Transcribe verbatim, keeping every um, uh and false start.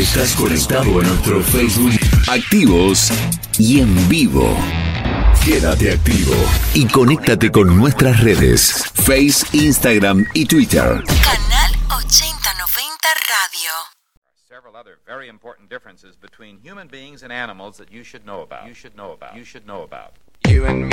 Estás conectado a nuestro Facebook, activos y en vivo. Quédate activo y conéctate con nuestras redes, Face, Instagram y Twitter. Canal ochenta noventa Radio. Several other very important differences between human beings and animals that you should know about. You should know about. You should know about. You and me.